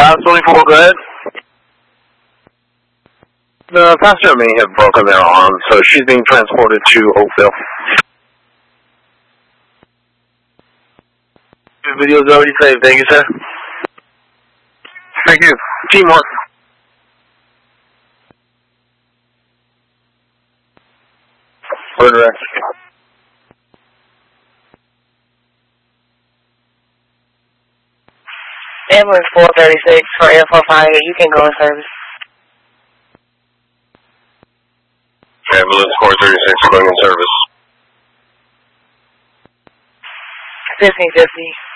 24, go ahead. The passenger may have broken their arm, so she's being transported to Oakville. The video's already saved. Thank you, sir. Thank you. Teamwork. For the rest. Ambulance 436 for Airport Fire. You can go in service. Ambulance 436 going in service. 1550.